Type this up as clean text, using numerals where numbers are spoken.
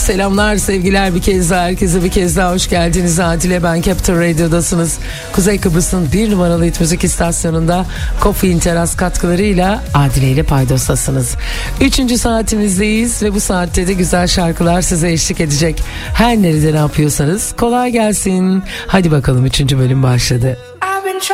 Selamlar, sevgiler bir kez daha, herkese bir kez daha hoş geldiniz. Adile ben, Capital Radyo'dasınız. Kuzey Kıbrıs'ın bir numaralı hit müzik istasyonunda Coffee Teras katkılarıyla Adile ile paydostasınız. 3. saatimizdeyiz ve bu saatte de güzel şarkılar size eşlik edecek. Her nerede ne yapıyorsanız kolay gelsin. Hadi bakalım, 3. bölüm başladı.